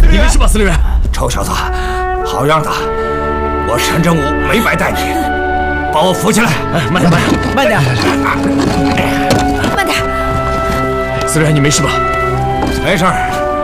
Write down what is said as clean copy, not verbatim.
你没事吧，司令员？ 臭小子，好样的！我陈真武没白带你，把我扶起来。 哎，慢点，慢点， 慢点。 司令员，你没事吧？ 没事儿。